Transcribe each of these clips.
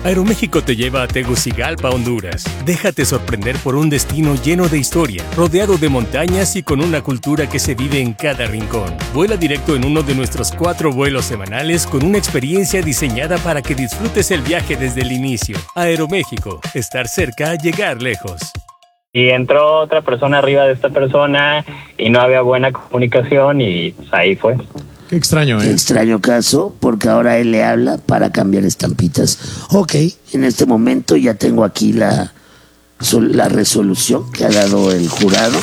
Aeroméxico te lleva a Tegucigalpa, Honduras. Déjate sorprender por un destino lleno de historia, rodeado de montañas y con una cultura que se vive en cada rincón. Vuela directo en uno de nuestros 4 vuelos semanales con una experiencia diseñada para que disfrutes el viaje desde el inicio. Aeroméxico, estar cerca, llegar lejos. Y entró otra persona arriba de esta persona y no había buena comunicación y pues ahí fue. Qué extraño, Qué extraño caso, porque ahora él le habla para cambiar estampitas. Ok, en este momento ya tengo aquí la resolución que ha dado el jurado.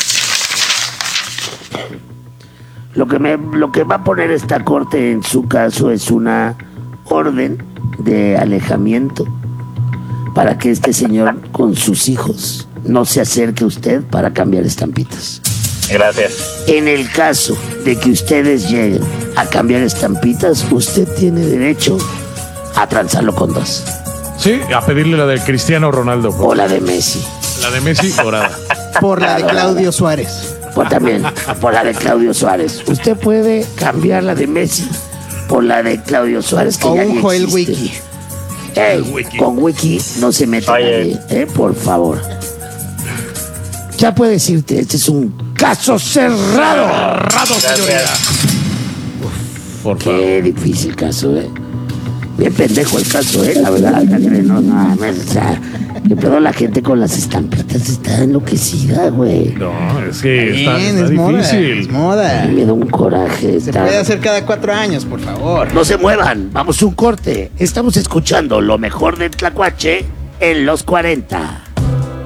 Lo que va a poner esta corte en su caso es una orden de alejamiento para que este señor con sus hijos no se acerque a usted para cambiar estampitas. Gracias. En el caso de que ustedes lleguen a cambiar estampitas, usted tiene derecho a transarlo con 2. Sí, a pedirle la de Cristiano Ronaldo. O la de Messi. La de Messi dorada. Por la de Claudio Suárez. También, por la de Claudio Suárez. Usted puede cambiar la de Messi por la de Claudio Suárez, que o ya un ni Joel existe. Wiki. Con Wiki no se mete nadie, por favor. Ya puedes irte, este es un caso cerrado. Cerrado, señoría. Por favor. Qué difícil caso, Bien pendejo el caso, la verdad. No, o sea, que pedo la gente con las estampitas está enloquecida, güey. No, es que Bien, está es moda, difícil. es moda. Me da un coraje. Se puede hacer cada 4 años, por favor. No se muevan, vamos a un corte. Estamos escuchando lo mejor de Tlacuache en los 40.